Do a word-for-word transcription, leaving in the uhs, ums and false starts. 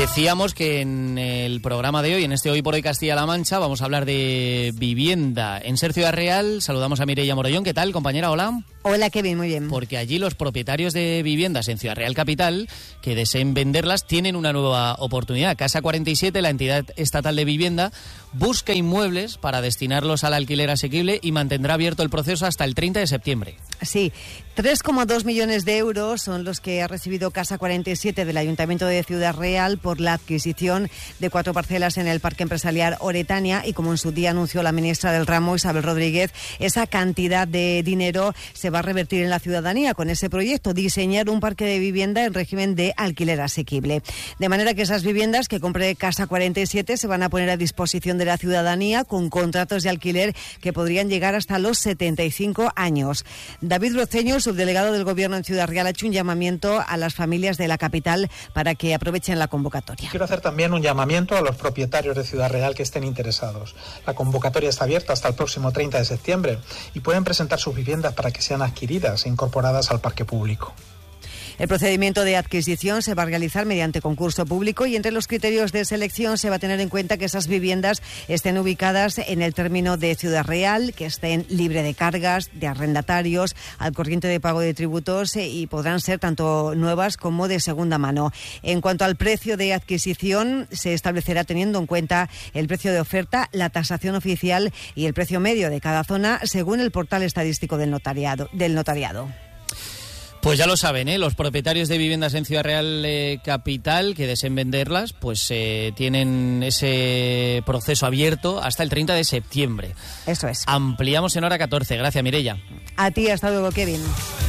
Decíamos que en el programa de hoy, en este Hoy por Hoy Castilla-La Mancha, vamos a hablar de vivienda. En Ser Ciudad Real saludamos a Mireia Morollón. ¿Qué tal, compañera? Hola. Hola, Kevin, muy bien. Porque allí los propietarios de viviendas en Ciudad Real Capital que deseen venderlas tienen una nueva oportunidad. Casa cuarenta y siete, la entidad estatal de vivienda, busca inmuebles para destinarlos al alquiler asequible y mantendrá abierto el proceso hasta el treinta de septiembre. Sí, tres coma dos millones de euros son los que ha recibido Casa cuarenta y siete del Ayuntamiento de Ciudad Real por la adquisición de cuatro parcelas en el Parque Empresarial Oretania, y como en su día anunció la ministra del ramo, Isabel Rodríguez, esa cantidad de dinero se va a revertir en la ciudadanía con ese proyecto, diseñar un parque de vivienda en régimen de alquiler asequible. De manera que esas viviendas que compre Casa cuarenta y siete se van a poner a disposición de la ciudadanía con contratos de alquiler que podrían llegar hasta los setenta y cinco años. David Roceño, subdelegado del Gobierno en Ciudad Real, ha hecho un llamamiento a las familias de la capital para que aprovechen la convocatoria. Quiero hacer también un llamamiento a los propietarios de Ciudad Real que estén interesados. La convocatoria está abierta hasta el próximo treinta de septiembre y pueden presentar sus viviendas para que sean adquiridas e incorporadas al parque público. El procedimiento de adquisición se va a realizar mediante concurso público y entre los criterios de selección se va a tener en cuenta que esas viviendas estén ubicadas en el término de Ciudad Real, que estén libre de cargas, de arrendatarios, al corriente de pago de tributos y podrán ser tanto nuevas como de segunda mano. En cuanto al precio de adquisición, se establecerá teniendo en cuenta el precio de oferta, la tasación oficial y el precio medio de cada zona según el portal estadístico del notariado. Del notariado. Pues ya lo saben, ¿eh? Los propietarios de viviendas en Ciudad Real eh, Capital que deseen venderlas, pues eh, tienen ese proceso abierto hasta el treinta de septiembre. Eso es. Ampliamos en hora catorce. Gracias, Mireia. A ti, hasta luego, Kevin.